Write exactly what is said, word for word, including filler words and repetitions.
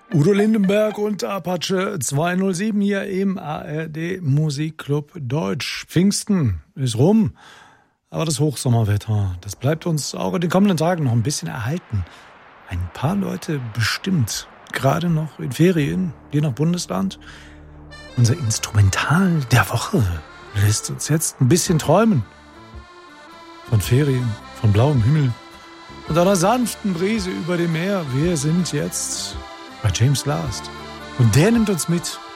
Udo Lindenberg und Apache zweihundertsieben hier im A R D Musikclub Deutsch. Pfingsten ist rum, aber das Hochsommerwetter, das bleibt uns auch in den kommenden Tagen noch ein bisschen erhalten. Ein paar Leute bestimmt, gerade noch in Ferien, je nach Bundesland. Unser Instrumental der Woche lässt uns jetzt ein bisschen träumen. Von Ferien, von blauem Himmel und einer sanften Brise über dem Meer. Wir sind jetzt bei James Last. Und der nimmt uns mit